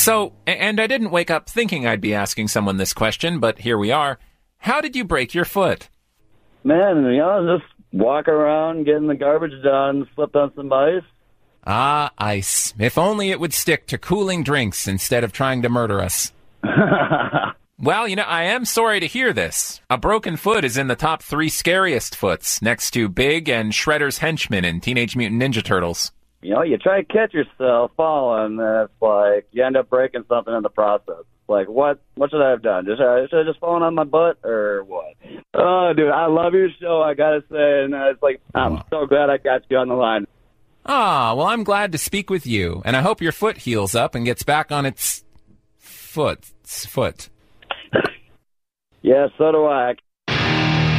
So, and I didn't wake up thinking I'd be asking someone this question, but here we are. How did you break your foot? Man, just walking around, getting the garbage done, slipped on some ice. Ah, ice. If only it would stick to cooling drinks instead of trying to murder us. Well, I am sorry to hear this. A broken foot is in the top 3 scariest foots, next to Big and Shredder's henchman in Teenage Mutant Ninja Turtles. You try to catch yourself falling, and it's like you end up breaking something in the process. Like, what should I have done? Should I just fallen on my butt, or what? Oh, dude, I love your show, I gotta say, and it's like, I'm so glad I got you on the line. Ah, well, I'm glad to speak with you, and I hope your foot heals up and gets back on its foot. Yeah, so do I.